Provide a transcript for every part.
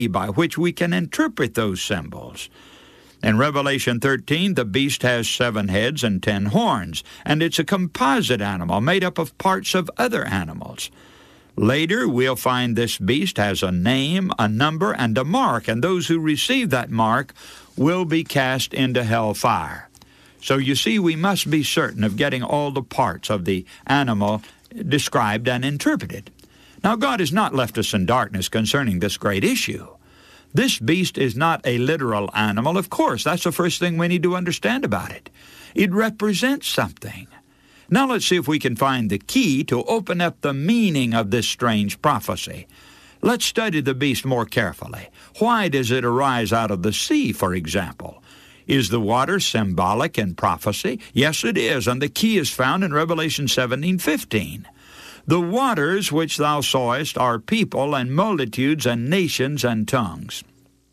by which we can interpret those symbols. In Revelation 13, the beast has 7 heads and 10 horns, and it's a composite animal made up of parts of other animals. Later, we'll find this beast has a name, a number, and a mark, and those who receive that mark will be cast into hell fire. So you see, we must be certain of getting all the parts of the animal described and interpreted. Now, God has not left us in darkness concerning this great issue. This beast is not a literal animal, of course. That's the first thing we need to understand about it. It represents something. Now let's see if we can find the key to open up the meaning of this strange prophecy. Let's study the beast more carefully. Why does it arise out of the sea, for example? Is the water symbolic in prophecy? Yes, it is, and the key is found in Revelation 17:15. The waters which thou sawest are people and multitudes and nations and tongues.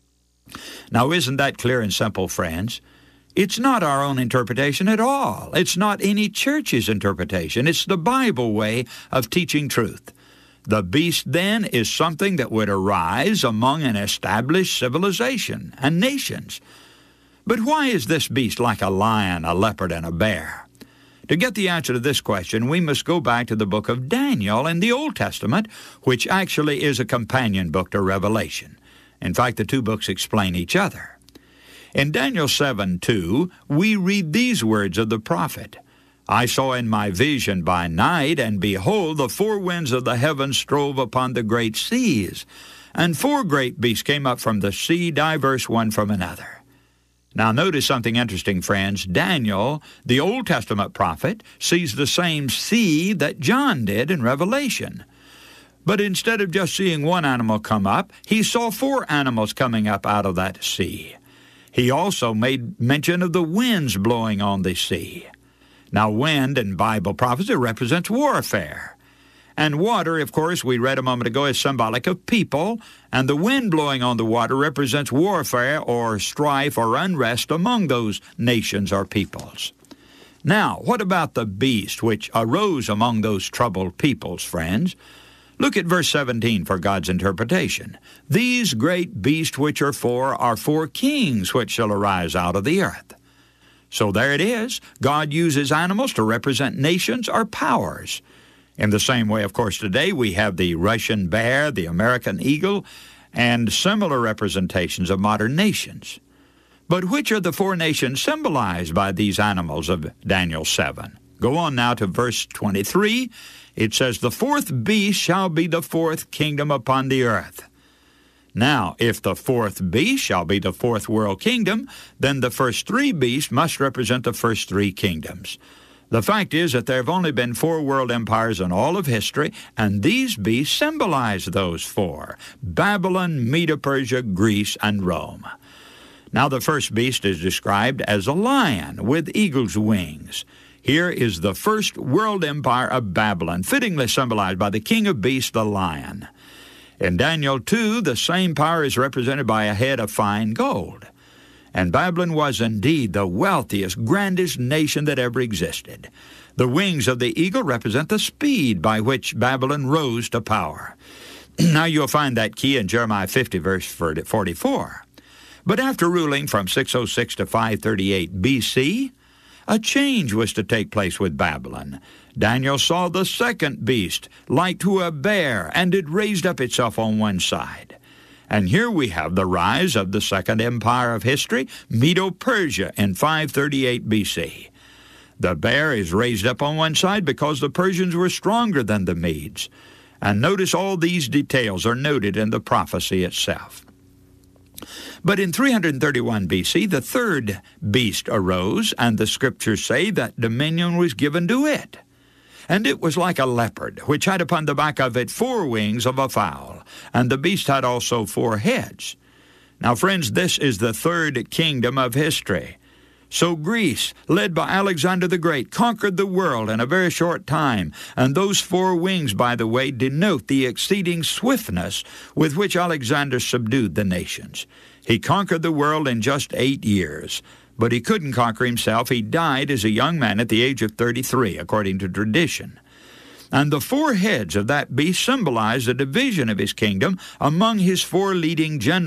Now, isn't that clear and simple, friends? It's not our own interpretation at all. It's not any church's interpretation. It's the Bible way of teaching truth. The beast, then, is something that would arise among an established civilization and nations. But why is this beast like a lion, a leopard, and a bear? To get the answer to this question, we must go back to the book of Daniel in the Old Testament, which actually is a companion book to Revelation. In fact, the two books explain each other. In Daniel 7:2, we read these words of the prophet, I saw in my vision by night, and behold, the 4 winds of the heavens strove upon the great seas, and 4 great beasts came up from the sea, diverse one from another. Now notice something interesting, friends. Daniel, the Old Testament prophet, sees the same sea that John did in Revelation. But instead of just seeing one animal come up, he saw 4 animals coming up out of that sea. He also made mention of the winds blowing on the sea. Now wind in Bible prophecy represents warfare. And water, of course, we read a moment ago, is symbolic of people, and the wind blowing on the water represents warfare or strife or unrest among those nations or peoples. Now, what about the beast which arose among those troubled peoples, friends? Look at verse 17 for God's interpretation. These great beasts which are 4 kings which shall arise out of the earth. So there it is. God uses animals to represent nations or powers. In the same way, of course, today we have the Russian bear, the American eagle, and similar representations of modern nations. But which are the 4 nations symbolized by these animals of Daniel 7? Go on now to verse 23. It says, the 4th beast shall be the 4th kingdom upon the earth. Now, if the 4th beast shall be the 4th world kingdom, then the first 3 beasts must represent the first 3 kingdoms. The fact is that there have only been 4 world empires in all of history, and these beasts symbolize those 4, Babylon, Medo-Persia, Greece, and Rome. Now the first beast is described as a lion with eagle's wings. Here is the first world empire of Babylon, fittingly symbolized by the king of beasts, the lion. In Daniel 2, the same power is represented by a head of fine gold. And Babylon was indeed the wealthiest, grandest nation that ever existed. The wings of the eagle represent the speed by which Babylon rose to power. Now you'll find that key in Jeremiah 50, verse 44. But after ruling from 606 to 538 B.C., a change was to take place with Babylon. Daniel saw the second beast, like to a bear, and it raised up itself on one side. And here we have the rise of the second empire of history, Medo-Persia, in 538 B.C. The bear is raised up on one side because the Persians were stronger than the Medes. And notice all these details are noted in the prophecy itself. But in 331 B.C., the third beast arose, and the scriptures say that dominion was given to it. And it was like a leopard, which had upon the back of it 4 wings of a fowl, and the beast had also 4 heads. Now, friends, this is the 3rd kingdom of history. So Greece, led by Alexander the Great, conquered the world in a very short time, and those 4 wings, by the way, denote the exceeding swiftness with which Alexander subdued the nations. He conquered the world in just 8 years. But he couldn't conquer himself. He died as a young man at the age of 33, according to tradition. And the four heads of that beast symbolize the division of his kingdom among his four leading generals.